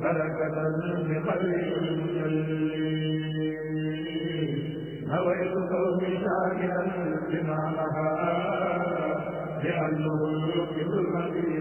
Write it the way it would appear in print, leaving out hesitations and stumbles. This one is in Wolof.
بركة بقلبي نويت قومي شاكرا بما نهى لأنه يكفي المدين